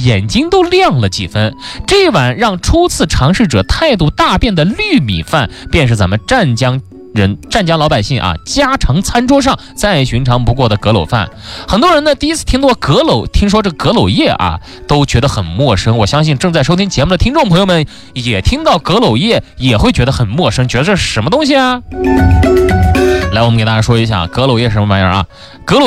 眼睛都亮了几分。这碗让初次尝试者态度大变的绿米饭，便是咱们湛江老百姓家常餐桌上再寻常不过的阁楼饭。很多人呢第一次听说这阁楼叶都觉得很陌生。我相信正在收听节目的听众朋友们也听到阁楼叶也会觉得很陌生，觉得这是什么东西啊？来，我们给大家说一下阁楼叶什么玩意儿啊？阁楼